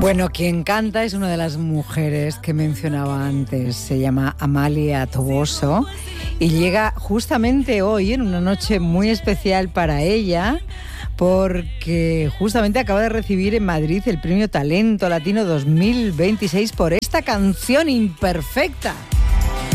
Bueno, quien canta es una de las mujeres que mencionaba antes. Se llama Amalia Toboso y llega justamente hoy, en una noche muy especial para ella, porque justamente acaba de recibir en Madrid el Premio Talento Latino 2026 por esta canción imperfecta.